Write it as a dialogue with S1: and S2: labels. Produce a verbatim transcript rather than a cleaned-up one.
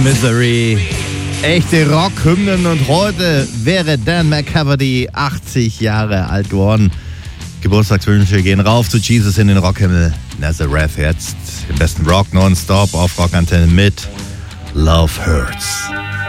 S1: Misery. Echte Rockhymnen und heute wäre Dan McCafferty achtzig Jahre alt geworden. Geburtstagswünsche gehen rauf zu Jesus in den Rockhimmel. Nazareth jetzt im besten Rock nonstop auf Rockantenne mit Love Hurts.